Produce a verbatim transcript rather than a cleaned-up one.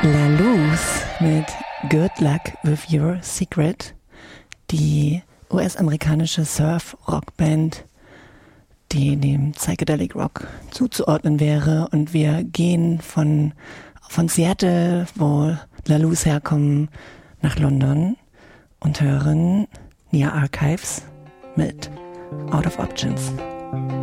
La Luz mit Good Luck with Your Secret, die U S-amerikanische Surf-Rock-Band, die dem Psychedelic Rock zuzuordnen wäre. Und wir gehen von, von Seattle, wo La Luz herkommen, nach London und hören Nia Archives mit Out of Options.